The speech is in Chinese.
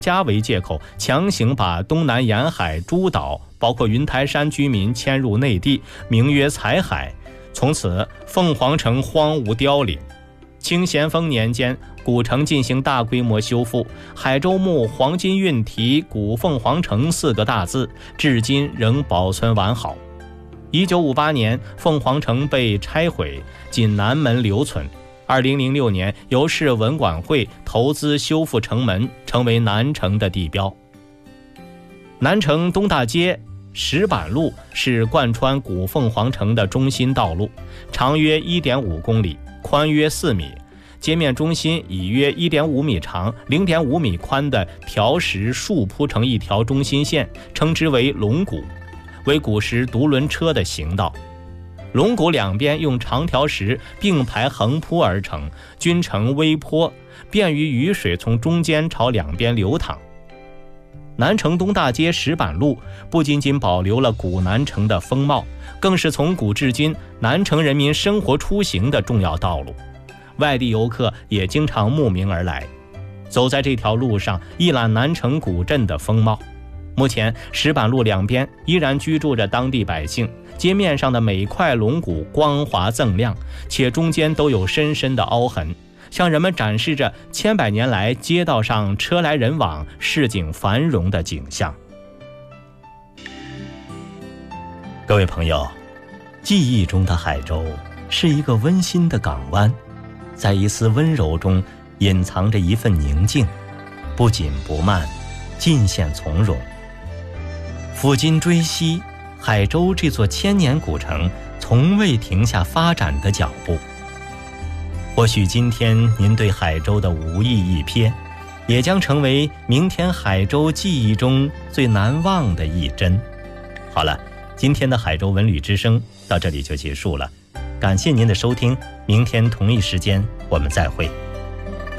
家为借口，强行把东南沿海诸岛，包括云台山居民迁入内地，名曰采海。从此，凤凰城荒芜凋零。清咸丰年间，古城进行大规模修复，海州墓黄金运题古凤凰城4个大字，至今仍保存完好。1958年，凤凰城被拆毁，仅南门留存。2006年，由市文管会投资修复城门，成为南城的地标。南城东大街石板路是贯穿古凤凰城的中心道路，长约 1.5 公里，宽约4米，街面中心以约 1.5 米长、0.5 米宽的条石竖铺成一条中心线，称之为龙骨，为古时独轮车的行道。龙骨两边用长条石并排横铺而成，均呈微坡，便于雨水从中间朝两边流淌。南城东大街石板路不仅仅保留了古南城的风貌，更是从古至今南城人民生活出行的重要道路，外地游客也经常慕名而来，走在这条路上一览南城古镇的风貌。目前石板路两边依然居住着当地百姓，街面上的每块龙骨光滑锃亮，且中间都有深深的凹痕，向人们展示着千百年来街道上车来人往、市井繁荣的景象。各位朋友，记忆中的海州是一个温馨的港湾，在一丝温柔中隐藏着一份宁静，不紧不慢，尽显从容。抚今追昔，海州这座千年古城从未停下发展的脚步。或许今天您对海州的无意一瞥，也将成为明天海州记忆中最难忘的一帧。好了，今天的海州文旅之声到这里就结束了，感谢您的收听，明天同一时间我们再会。